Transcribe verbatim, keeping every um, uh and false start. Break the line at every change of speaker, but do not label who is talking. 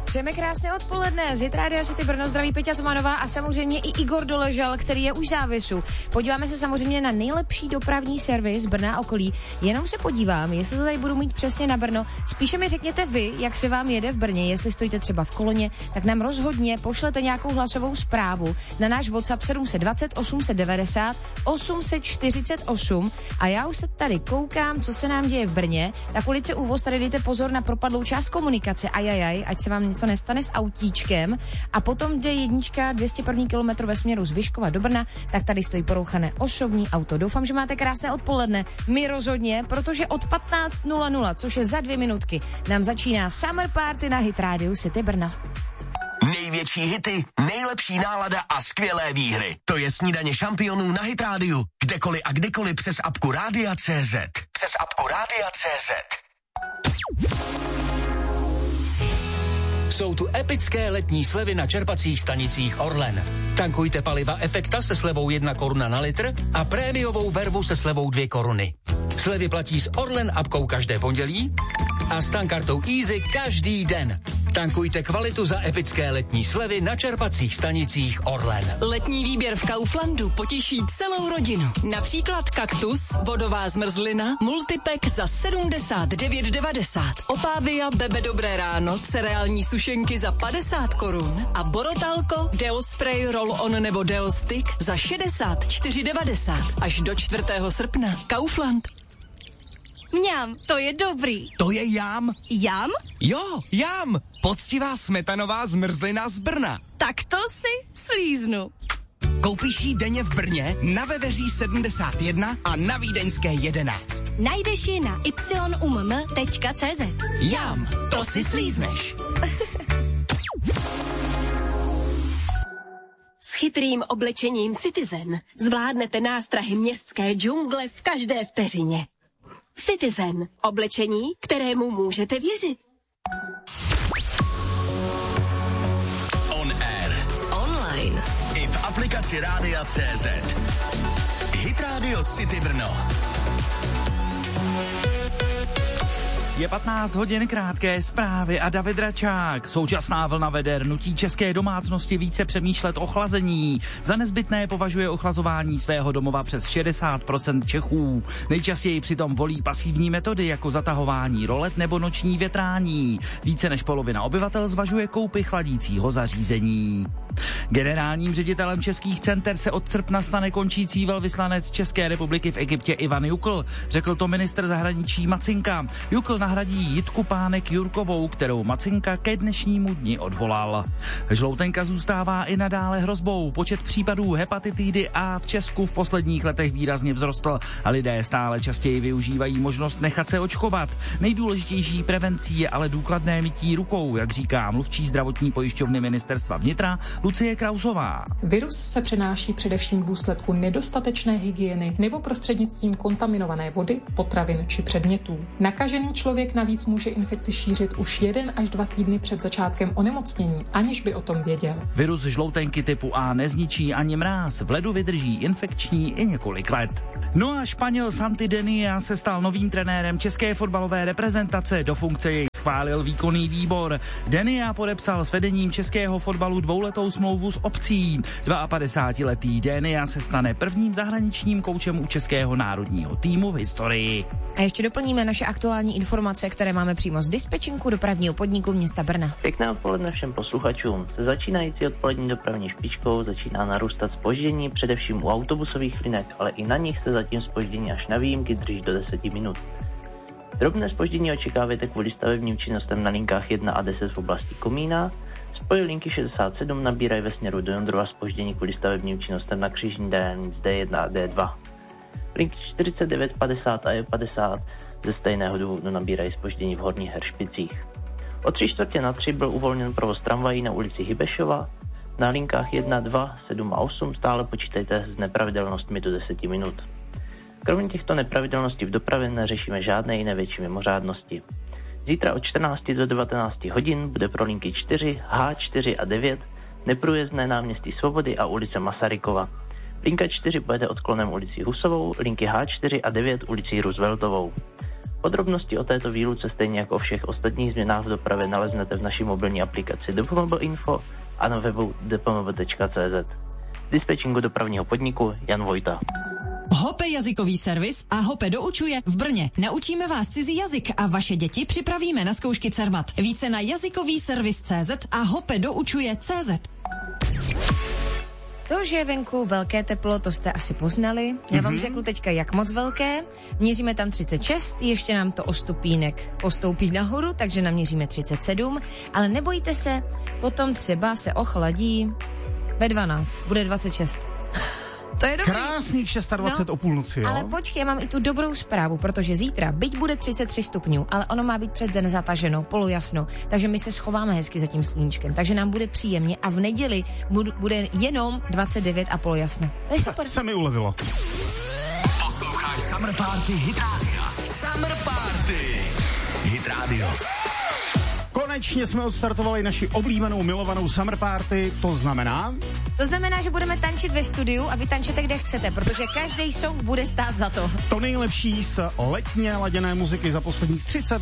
Přejeme krásné odpoledne. Z Rádia City Brno zdraví Peťa Tomanová a samozřejmě i Igor Doležal, který je už závisu. Podíváme se samozřejmě na nejlepší dopravní servis Brna a okolí. Jenom se podívám, jestli to tady budu mít přesně na Brno. Spíše mi řekněte vy, jak se vám jede v Brně. Jestli stojíte třeba v koloně, tak nám rozhodně pošlete nějakou hlasovou zprávu na náš WhatsApp sedm dva nula osm devět nula osm čtyřicet osm. A já už se tady koukám, co se nám děje v Brně. Tak ulice Úvoz, tady dejte pozor na propadlou část komunikace. Ajajaj, ať se vám něco nestane s autíčkem. A potom D jedna, dvě stě jedna kilometr ve směru z Vyškova do Brna, tak tady stojí porouchané osobní auto. Doufám, že máte krásné odpoledne. My rozhodně, protože od patnáct nula nula, což je za dvě minutky, nám začíná Summer Party na Hit Radio City Brno.
Největší hity, nejlepší nálada a skvělé výhry. To je snídaně šampionů na Hit Radio. Kdekoliv a kdykoliv přes apku Rádia tečka cé zet. Přes apku Rádia tečka cé zet.
Jsou tu epické letní slevy na čerpacích stanicích Orlen. Tankujte paliva Efekta se slevou jedna koruna na litr a prémiovou vervu se slevou dvě koruny. Slevy platí s Orlen apkou každé pondělí a s tankartou Easy každý den. Tankujte kvalitu za epické letní slevy na čerpacích stanicích Orlen.
Letní výběr v Kauflandu potěší celou rodinu. Například kaktus, vodová zmrzlina, multipack za sedmdesát devět devadesát. Opávia, Bebe Dobré ráno, cereální sušenky za padesát korun a Borotalko, Deo Spray, Roll-on nebo Deo Stick za šedesát čtyři devadesát. Až do čtvrtého srpna. Kaufland.
Mňam, to je dobrý.
To je jam.
Jam?
Jo, jam. Poctivá smetanová zmrzlina z Brna.
Tak to si slíznu.
Koupíš jí denně v Brně, na Veveří sedmdesát jedna a na Vídeňské jedenáct.
Najdeš ji na y u m m tečka cé zet.
Jam, to si slízneš.
S chytrým oblečením Citizen zvládnete nástrahy městské džungle v každé vteřině. Citizen. Oblečení, kterému můžete věřit.
On air.
Online.
I v aplikaci Rádia tečka cé zet. Hit Radio City Brno.
Je patnáct hodin, krátké zprávy a David Račák. Současná vlna vede nutí české domácnosti více přemýšlet o chlazení. Za nezbytné považuje ochlazování svého domova přes šedesát procent Čechů. Nejčastěji přitom volí pasivní metody jako zatahování rolet nebo noční větrání. Více než polovina obyvatel zvažuje koupi chladícího zařízení. Generálním ředitelem českých center se od srpna stane končící velvyslanec České republiky v Egyptě Ivan Jukl. Řekl to ministr zahraničí Macinka. Jukl nahradí Jitku Pánek-Jurkovou, kterou Macinka ke dnešnímu dni odvolal. Žloutenka zůstává i nadále hrozbou. Počet případů hepatitidy A v Česku v posledních letech výrazně vzrostl a lidé stále častěji využívají možnost nechat se očkovat. Nejdůležitější prevencí je ale důkladné mytí rukou, jak říká mluvčí zdravotní pojišťovny ministerstva vnitra Lucie Krausová.
Virus se přenáší především v důsledku nedostatečné hygieny nebo prostřednictvím kontaminované vody, potravin či předmětů. Nakažený člověk navíc může infekci šířit už jeden až dva týdny před začátkem onemocnění, aniž by o tom věděl.
Virus žloutenky typu A nezničí ani mráz, v ledu vydrží infekční i několik let. No a Španěl Santi Denia se stal novým trenérem české fotbalové reprezentace, do funkce jej schválil výkonný výbor. Denia podepsal s vedením českého fotbalu dvouletou smlouvu s opcí. padesátidvouletý Denia se stane prvním zahraničním koučem u českého národního týmu v historii.
A ještě doplníme naše aktuální informace, které máme přímo z dispečinku dopravního podniku města Brna.
Pěkné odpoledne všem posluchačům. Se začínající odpolední dopravní špičkou začíná narůstat zpoždění především u autobusových linek, ale i na nich se zatím zpoždění až na výjimky drží do deseti minut. Drobné zpoždění očekávejte kvůli stavebním činnostem na linkách jedna a deset v oblasti Komína. Spoje linky šedesát sedm nabírají ve směru do Jondrova zpoždění kvůli stavebním činnostem na křižní dálnic D jedna a D dva. Linky čtyřicet devět padesát a E padesát ze stejného důvodu nabírají zpoždění v Horních Hršpicích. O tři čtvrtě na tři byl uvolněn provoz tramvají na ulici Hybešova. Na linkách jedna, dva, sedm a osm stále počítejte s nepravidelnostmi do deseti minut. Kromě těchto nepravidelností v dopravě neřešíme žádné jiné větší mimořádnosti. Zítra od čtrnácti do devatenácti hodin bude pro linky čtyři, H čtyři a devět neprůjezdné náměstí Svobody a ulice Masarykova. Linka čtyři pojede odklonem ulicí Husovou, linky H čtyři a devět ulicí Rooseveltovou. Podrobnosti o této výluce stejně jako o všech ostatních změnách v dopravě naleznete v naší mobilní aplikaci D P M B Info a na webu d p m b tečka c z. Z dispečingu dopravního podniku Jan Vojta.
Hope jazykový servis a Hope doučuje v Brně. Naučíme vás cizí jazyk a vaše děti připravíme na zkoušky Cermat. Více na jazykový servis tečka cé zet a Hope doučuje tečka cé zet.
To, že je venku velké teplo, to jste asi poznali. Já vám mm-hmm. řeknu teďka, jak moc velké. Měříme tam třicet šest, ještě nám to o stupínek postoupí nahoru, takže naměříme třicet sedm, ale nebojte se, potom třeba se ochladí ve dvanáct, bude dvacet šest. To je dobrý.
Krásných dvacet šest no, o půlnoci, jo?
Ale počkej, já mám i tu dobrou zprávu, protože zítra, byť bude třicet tři stupňů, ale ono má být přes den zataženo, polojasno, takže my se schováme hezky za tím sluníčkem, takže nám bude příjemně a v neděli bude jenom dvacet devět a polojasno. To je super.
Se mi ulevilo.
Posloucháš Summer Party Hit Radio. Summer Party Hit Radio.
Konečně jsme odstartovali naši oblíbenou, milovanou Summer Party, to znamená...
To znamená, že budeme tančit ve studiu a vy tančete, kde chcete, protože každý song bude stát za to.
To nejlepší z letně laděné muziky za posledních třicet